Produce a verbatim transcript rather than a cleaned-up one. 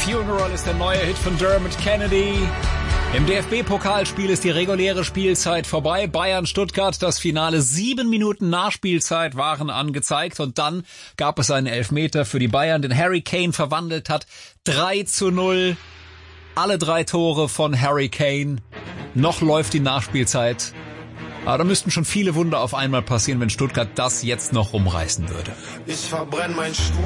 Funeral ist der neue Hit von Dermot Kennedy. Im D F B-Pokalspiel ist die reguläre Spielzeit vorbei. Bayern-Stuttgart, das Finale. Sieben Minuten Nachspielzeit waren angezeigt. Und dann gab es einen Elfmeter für die Bayern, den Harry Kane verwandelt hat. drei zu null. Alle drei Tore von Harry Kane. Noch läuft die Nachspielzeit. Aber da müssten schon viele Wunder auf einmal passieren, wenn Stuttgart das jetzt noch rumreißen würde. Ich verbrenn mein Stuhl.